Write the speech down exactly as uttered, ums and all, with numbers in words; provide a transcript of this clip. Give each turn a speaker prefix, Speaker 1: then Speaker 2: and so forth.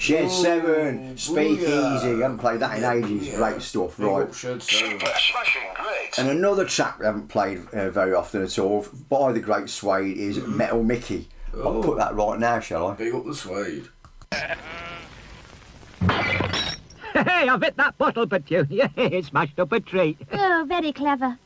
Speaker 1: Shed
Speaker 2: Ooh,
Speaker 1: Seven, Speakeasy.
Speaker 2: booyah.
Speaker 1: Haven't played that in
Speaker 2: Yeah,
Speaker 1: ages.
Speaker 2: yeah.
Speaker 1: Great stuff,
Speaker 2: Big
Speaker 1: right?
Speaker 2: up Shed Seven.
Speaker 3: Smashing great.
Speaker 1: And another track we haven't played uh, very often at all by the Great Suede is Metal Mickey. I'll
Speaker 2: Oh.
Speaker 1: put that right now, shall I?
Speaker 2: Big up the Suede.
Speaker 4: Hey, I've hit that bottle, Petunia. Smashed up a treat.
Speaker 5: Oh, very clever.